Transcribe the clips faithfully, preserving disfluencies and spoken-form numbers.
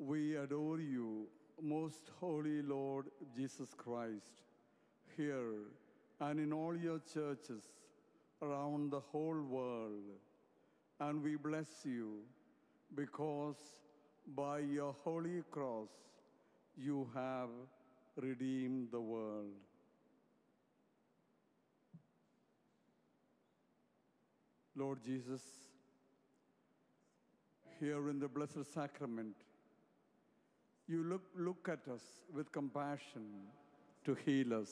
We adore you, most holy Lord Jesus Christ, here and in all your churches around the whole world. And we bless you because by your holy cross you have redeemed the world. Lord Jesus, here in the Blessed Sacrament, you look, look at us with compassion to heal us.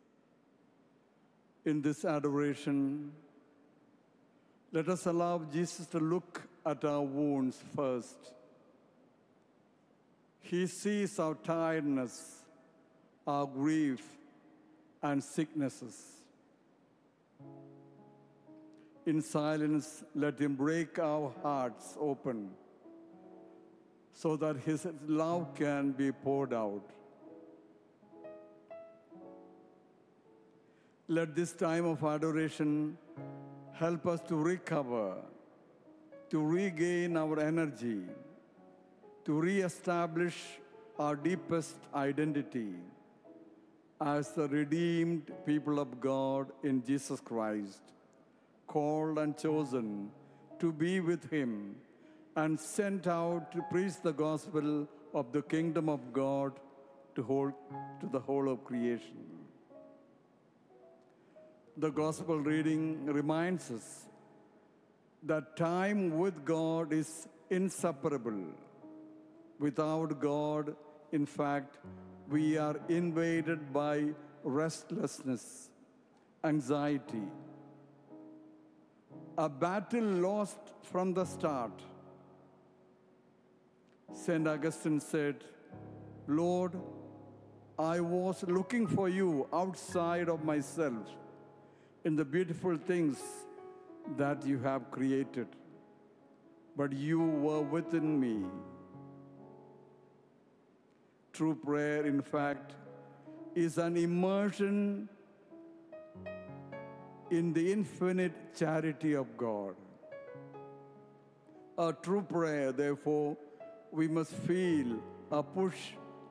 In this adoration, let us allow Jesus to look at our wounds first. He sees our tiredness, our grief, and sicknesses. In silence, let him break our hearts open so that his love can be poured out. Let this time of adoration help us to recover, to regain our energy, to re-establish our deepest identity as the redeemed people of God in Jesus Christ, called and chosen to be with him and sent out to preach the gospel of the kingdom of God to, whole, to the whole of creation. The gospel reading reminds us that time with God is inseparable. Without God, in fact, we are invaded by restlessness, anxiety, a battle lost from the start. Saint Augustine said, Lord, I was looking for you outside of myself in the beautiful things that you have created, but you were within me. True prayer, in fact, is an immersion in the infinite charity of God. A true prayer, therefore, we must feel a push